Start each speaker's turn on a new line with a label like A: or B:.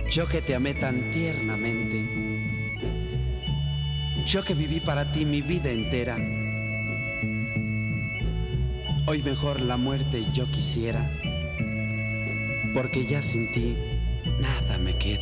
A: Yo que te amé tan tiernamente, yo que viví para ti mi vida entera, hoy mejor la muerte yo quisiera, porque ya sin ti nada me queda.